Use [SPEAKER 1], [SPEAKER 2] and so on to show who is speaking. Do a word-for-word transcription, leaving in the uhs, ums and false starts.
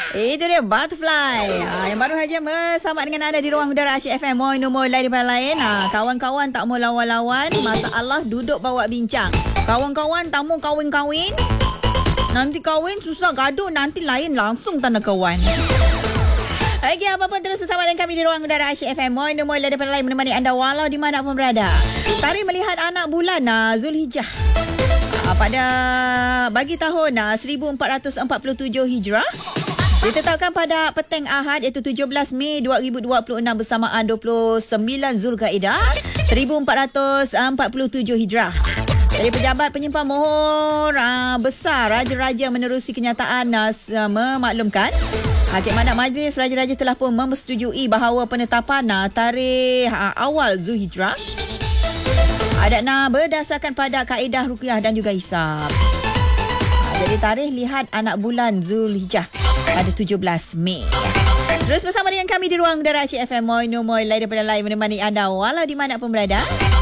[SPEAKER 1] Itu dia Butterfly. Ha, yang baru saja bersama dengan anda di ruang udara Asyik F M. Moi no moi lain daripada lain. Ha, kawan-kawan tak mau lawan-lawan. Masalah duduk bawa bincang. Kawan-kawan tak mau kahwin-kahwin. Nanti kahwin susah gaduh. Nanti lain langsung tanda kawan. Okey, apa pun terus bersama dengan kami di ruang udara Asyik F M. Moi no moi lain daripada lain menemani anda walau di mana pun berada. Tarikh melihat anak bulan uh, Zulhijjah. Uh, pada bagi tahun uh, seribu empat ratus empat puluh tujuh Hijrah. Ditetapkan pada petang Ahad iaitu tujuh belas Mei dua ribu dua puluh enam bersamaan dua puluh sembilan Zulkaidah seribu empat ratus empat puluh tujuh Hijrah. Dari pejabat penyimpan mohon uh, besar Raja-Raja menerusi kenyataan uh, memaklumkan Hakim Adat Majlis Raja-Raja telah pun menyetujui bahawa penetapan uh, tarikh uh, awal Zulhijrah adatnya berdasarkan pada kaedah ruqyah dan juga hisab. Uh, jadi tarikh lihat anak bulan Zulhijjah pada tujuh belas Mei. Terus bersama dengan kami di ruang udara Asyik F M. Moi no moi lain daripada lain menemani anda walau di mana pun berada.